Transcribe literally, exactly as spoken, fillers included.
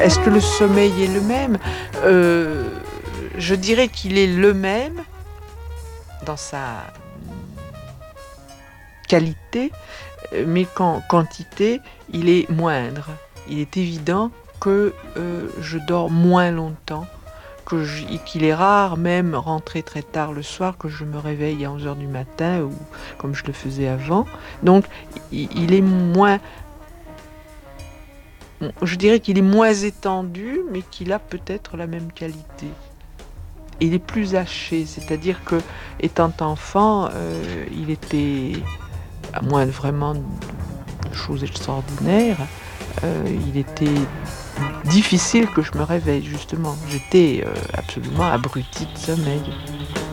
Est-ce que le sommeil est le même? euh, Je dirais qu'il est le même dans sa qualité, mais qu'en quantité, il est moindre. Il est évident que euh, je dors moins longtemps, que je- et qu'il est rare, même rentrer très tard le soir, que je me réveille à onze heures du matin, ou comme je le faisais avant. Donc, il, il est moins, je dirais qu'il est moins étendu, mais qu'il a peut-être la même qualité. Il est plus haché, c'est-à-dire que, étant enfant, euh, il était, à moins de vraiment de choses extraordinaires, euh, il était difficile que je me réveille, justement. J'étais euh, absolument abrutie de sommeil.